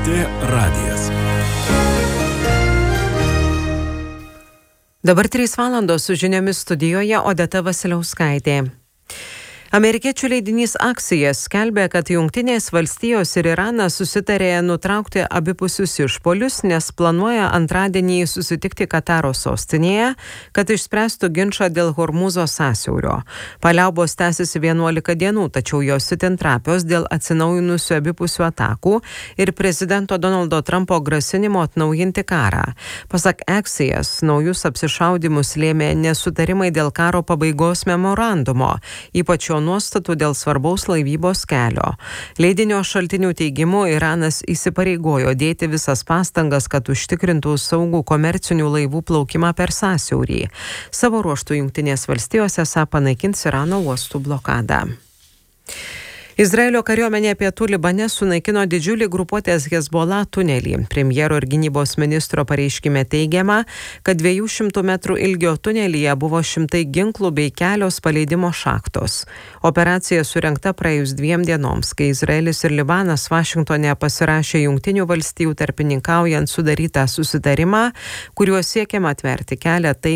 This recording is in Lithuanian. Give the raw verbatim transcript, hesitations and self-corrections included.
T radijas. Dabar trys valandos su žiniomis studijoje Odeta Vasiliauskaitė. Amerikiečių leidinys Axios skelbia, kad Jungtinės valstijos ir Iranas susitarė nutraukti abipusius išpuolius, nes planuoja antradienį susitikti Kataro sostinėje, kad išspręstų ginčą dėl Hormūzo sąsiaurio. Paliaubos tęsiasi vienuolika dienų, tačiau jos itin trapios dėl atsinaujinusių abipusių atakų ir prezidento Donaldo Trumpo grasinimo atnaujinti karą. Pasak Axios, naujus apsišaudymus lėmė nesutarimai dėl karo pabaigos memorandumo, ypač jo nuostatų dėl svarbaus laivybos kelio. Leidinio šaltinių teigimu, Iranas įsipareigojo dėti visas pastangas, kad užtikrintų saugų komercinių laivų plaukimą per sąsiaurį. Savo ruožtu Jungtinės valstijos esą panaikins Irano uostų blokadą. Izraelio kariuomenė pietų Libane sunaikino didžiulį grupuotės Hezbollah tunelį. Premjero ir gynybos ministro pareiškime teigiama, kad dviejų šimtų metrų ilgio tunelyje buvo šimtai ginklų bei kelios paleidimo šachtos. Operacija surengta praėjus dviem dienoms, kai Izraelis ir Libanas Vašingtone pasirašė Jungtinių valstijų tarpininkaujant sudarytą susitarimą, kuriuo siekiama atverti kelią tai